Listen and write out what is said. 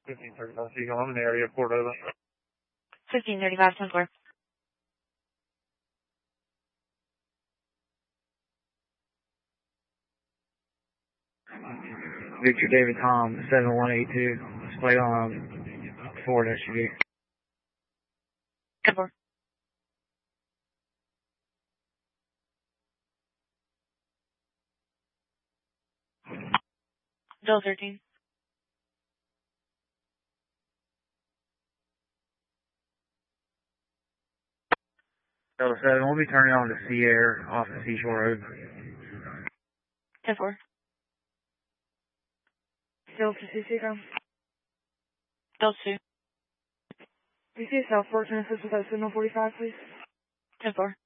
1535 Seagull, I'm in the area of Cordova. 1535, 10-4. Victor David Tom, 7182, displayed on Ford SUV. 10-4. Bill 13. Delta 7, we'll be turning on to Sea Air off the Seashore Road. 10-4. Delta CC, Bill 2. PC South 14, assist with that signal 45, please. 10-4.